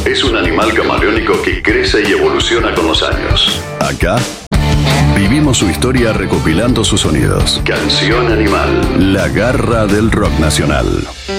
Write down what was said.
es un animal camaleónico que crece y evoluciona con los años. Acá vivimos su historia recopilando sus sonidos. Canción Animal, la garra del rock nacional.